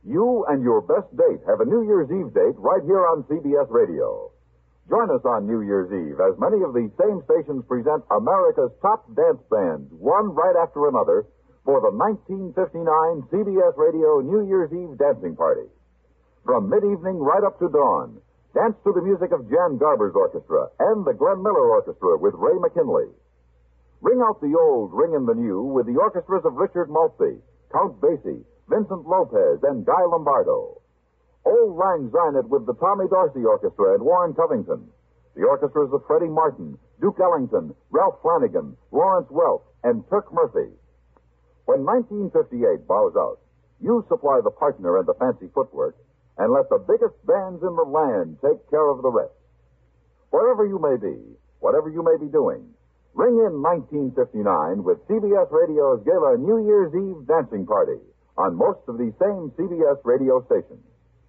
You and your best date have a New Year's Eve date right here on CBS Radio. Join us on New Year's Eve as many of these same stations present America's top dance bands, one right after another, for the 1959 CBS Radio New Year's Eve dancing party. From mid-evening right up to dawn, dance to the music of Jan Garber's orchestra and the Glenn Miller Orchestra with Ray McKinley. Ring out the old, ring in the new with the orchestras of Richard Maltby, Count Basie, Vincent Lopez, and Guy Lombardo. Old Lang Syne it with the Tommy Dorsey Orchestra and Warren Covington. The orchestras of Freddie Martin, Duke Ellington, Ralph Flanagan, Lawrence Welk, and Turk Murphy. When 1958 bows out, you supply the partner and the fancy footwork, and let the biggest bands in the land take care of the rest. Wherever you may be, whatever you may be doing, ring in 1959 with CBS Radio's Gala New Year's Eve dancing party on most of these same CBS radio stations.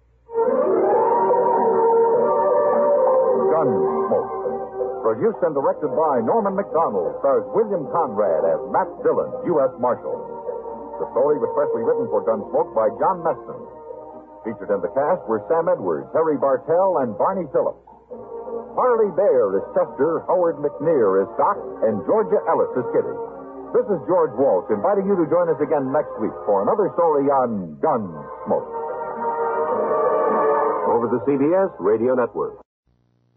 Gunsmoke. Produced and directed by Norman McDonald, stars William Conrad as Matt Dillon, U.S. Marshal. The story was specially written for Gunsmoke by John Meston. Featured in the cast were Sam Edwards, Harry Bartell, and Barney Phillips. Harley Bear is Chester, Howard McNear is Doc, and Georgia Ellis is Kitty. This is George Walsh inviting you to join us again next week for another story on Gunsmoke. Over the CBS Radio Network.